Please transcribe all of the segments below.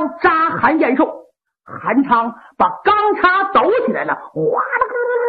扎韩延寿。韩昌把钢叉抖起来了，哗啦，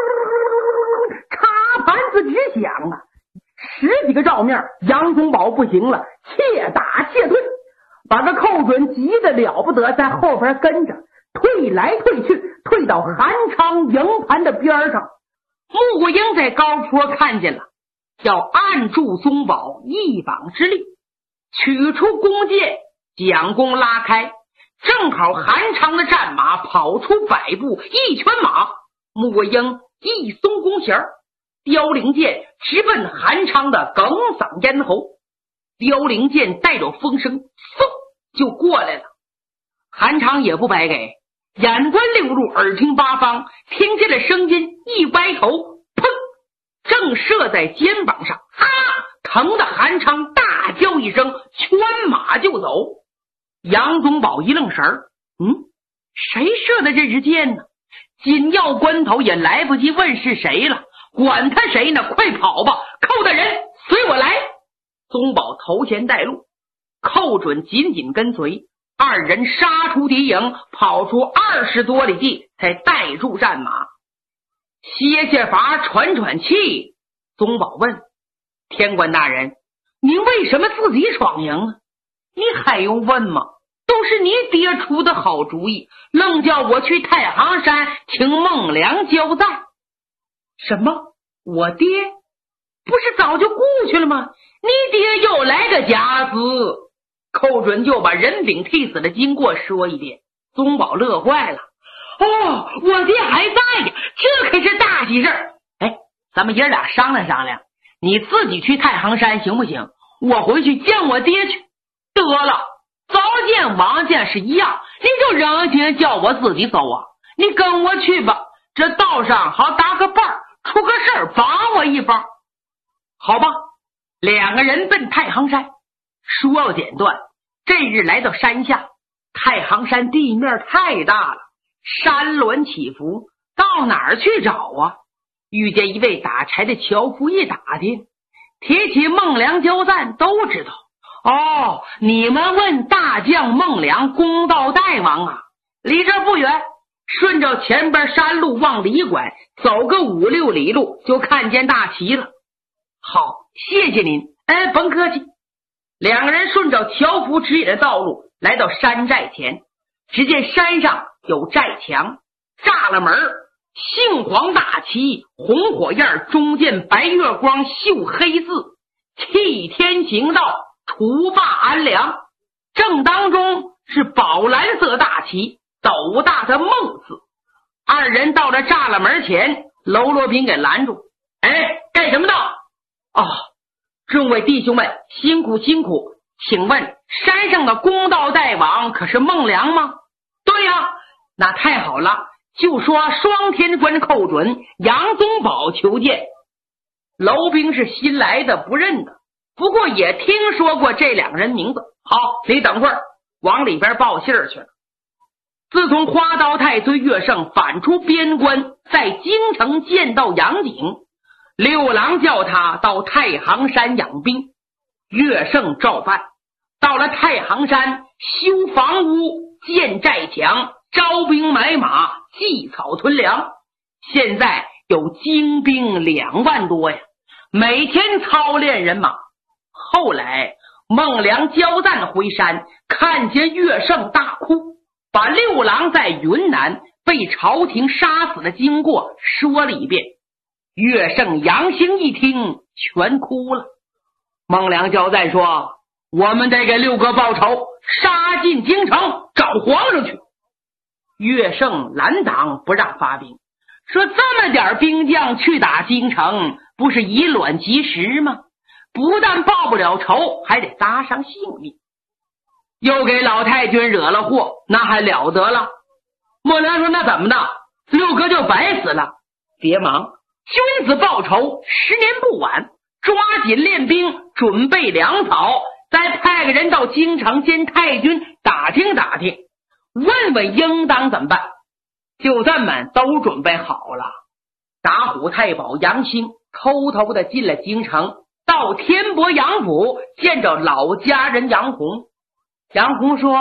叉盘子直响啊！10几个照面，杨宗保不行了，且打且退，把这寇准急得了不得，在后边跟着退来退去，退到韩昌营盘的边上。穆国英在高坡看见了，要按住宗保一绑之力，取出弓箭，将弓拉开，正好韩昌的战马跑出100步，一拳马，穆国英一松弓弦，凋零箭直奔韩昌的梗嗓咽喉，凋零箭带着风声，嗖就过来了。韩昌也不白给，眼观六路，耳听八方，听见了声音，一歪头，砰，正射在肩膀上，啊！疼得韩昌大叫一声，圈马就走。杨宗保一愣神儿，谁射的这支箭呢？紧要关头也来不及问是谁了，管他谁呢，快跑吧！寇大人，随我来！宗保头前带路，寇准紧紧跟随，二人杀出敌营，跑出20多里地，才带住战马，歇歇乏，喘喘气。宗保问：天官大人，您为什么自己闯营啊？你还用问吗？都是你爹出的好主意，愣叫我去太行山请孟良交战。什么？我爹不是早就故去了吗？你爹又来个假子！寇准就把人饼替死的经过说一遍。宗保乐坏了，哦，我爹还在呀，这可是大喜事儿！哎，咱们爷俩商量商量，你自己去太行山行不行？我回去见我爹去。得了，早见晚见是一样，你就忍心叫我自己走啊？你跟我去吧，这道上好打个伴儿，出个事儿帮我一帮。好吧，两个人奔太行山。说要简短，这日来到山下，太行山地面太大了，山峦起伏，到哪儿去找啊？遇见一位打柴的樵夫，一打听，提起孟良交战都知道。哦，你们问大将孟良公道大王啊？离这不远，顺着前边山路往里拐，走个5、6里路就看见大旗了。好，谢谢您。甭客气。两个人顺着樵夫指引的道路来到山寨前，只见山上有寨墙，栅栏门，杏黄大旗，红火焰，中间白月光，绣黑字，替天行道，除霸安良。正当中是宝蓝色大旗，斗大的孟字。二人到了栅栏门前，喽啰兵给拦住。干什么的？哦，众位弟兄们，辛苦辛苦，请问山上的公道大王可是孟良吗？对呀，那太好了，就说双天官寇准，杨宗保求见。楼兵是新来的，不认得，不过也听说过这两个人名字。好，你等会儿，往里边报信儿去了。自从花刀太岁岳胜反出边关，在京城见到杨景，六郎叫他到太行山养兵，岳胜照办。到了太行山，修房屋，建寨墙，招兵买马，祭草屯粮。现在有精兵2万多呀，每天操练人马。后来孟良交战回山，看见岳胜大哭，把六郎在云南被朝廷杀死的经过说了一遍。岳胜、杨兴一听全哭了。孟良交战说，我们得给六哥报仇，杀进京城找皇上去。岳胜拦挡不让发兵，说这么点兵将去打京城，不是以卵击石吗？不但报不了仇，还得搭上性命，又给老太君惹了祸，那还了得了。孟良说，那怎么的，六哥就白死了？别忙，君子报仇10年不晚，抓紧练兵，准备粮草，再派个人到京城见太君打听打听，问问应当怎么办。就这么都准备好了。打虎太保杨兴偷偷的进了京城，到天伯杨府见着老家人杨洪。杨洪说，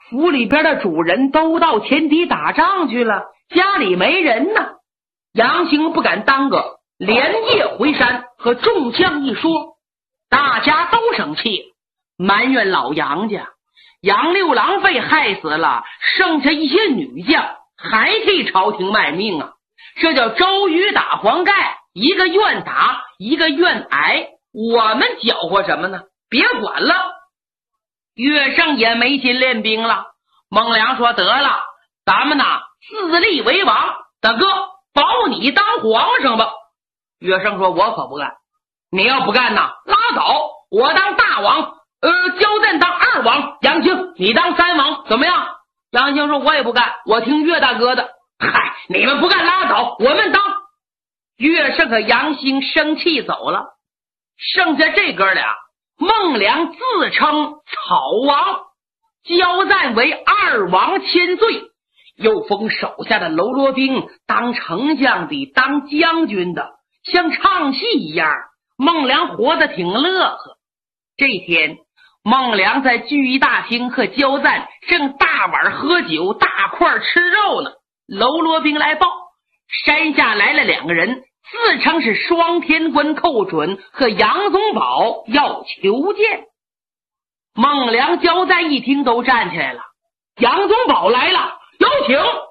府里边的主人都到前敌打仗去了，家里没人呢。杨兴不敢耽搁，连夜回山，和众将一说，大家都生气，埋怨老杨家杨六郎被害死了，剩下一些女将还替朝廷卖命啊！这叫周瑜打黄盖，一个愿打，一个愿挨，我们搅和什么呢？别管了。岳胜也没心练兵了。孟良说：“得了，咱们呐自立为王，大哥保你当皇上吧。”岳胜说：“我可不干。你要不干呐，拉倒，我当大王，焦赞当二王，杨兴你当三王，怎么样？”杨兴说：“我也不干，我听岳大哥的。”嗨，你们不干拉倒，我们当。岳胜和杨兴生气走了，剩下这哥俩，孟良自称草王，焦赞为二王千岁，又封手下的喽啰兵当丞相的，当将军的，像唱戏一样。孟良活得挺乐呵。这天，孟良在聚义大厅和焦赞正大碗喝酒，大块吃肉呢。喽啰兵来报，山下来了2个人，自称是双天官寇准和杨宗保，要求见。孟良、焦赞一听都站起来了。杨宗保来了，有请。